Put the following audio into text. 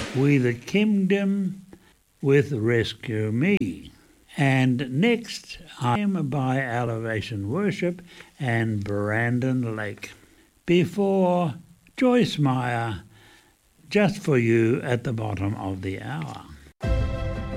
We the Kingdom with Rescue Me. And next, I am by Elevation Worship and Brandon Lake. Before Joyce Meyer, Just for You at the bottom of the hour.